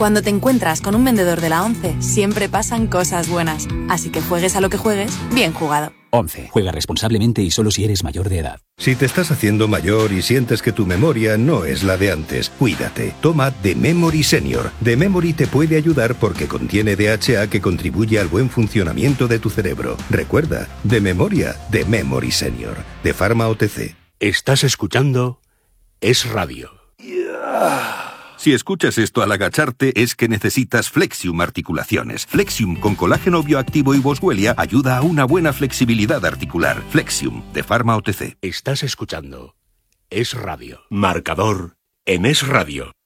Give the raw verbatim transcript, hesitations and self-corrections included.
Cuando te encuentras con un vendedor de la ONCE, siempre pasan cosas buenas. Así que juegues a lo que juegues, bien jugado. ONCE. Juega responsablemente y solo si eres mayor de edad. Si te estás haciendo mayor y sientes que tu memoria no es la de antes, cuídate. Toma The Memory Senior. The Memory te puede ayudar porque contiene D H A que contribuye al buen funcionamiento de tu cerebro. Recuerda, de memoria, The Memory Senior. De Pharma O T C. Estás escuchando Es Radio. Si escuchas esto al agacharte es que necesitas Flexium Articulaciones. Flexium con colágeno bioactivo y boswellia ayuda a una buena flexibilidad articular. Flexium, de Pharma O T C. Estás escuchando Es Radio. Marcador en Es Radio.